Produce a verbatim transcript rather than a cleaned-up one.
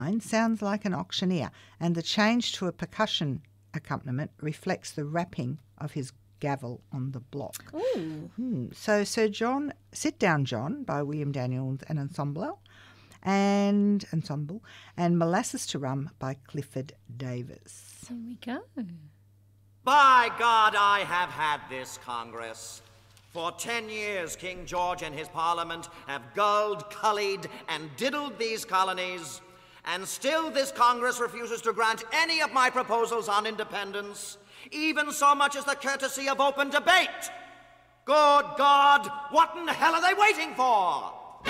sounds like an auctioneer, and the change to a percussion accompaniment reflects the rapping of his gavel on the block. Ooh. Hmm. So Sir John, Sit Down John by William Daniels and Ensemble, and Ensemble, and Molasses to Rum by Clifford Davis. There we go. By God, I have had this Congress. For ten years, King George and his Parliament have gulled, cullied, and diddled these colonies, and still this Congress refuses to grant any of my proposals on independence, even so much as the courtesy of open debate. Good God, what in the hell are they waiting for?